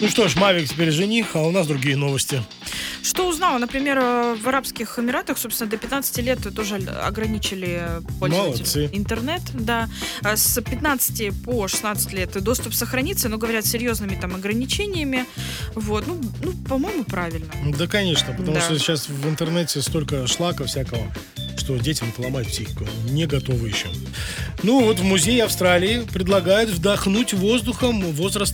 Ну что ж, Мавик теперь жених, а у нас другие новости. Что узнала? Например, в Арабских Эмиратах, собственно, до 15 лет тоже ограничили пользователям интернет. Да. С 15 по 16 лет доступ сохранится, но, говорят, серьезными там ограничениями. Вот. Ну, по-моему, правильно. Да, конечно, потому что сейчас в интернете столько шлака всякого, что детям поломать психику. Не готовы еще. Ну вот в музее Австралии предлагают вдохнуть воздухом возраст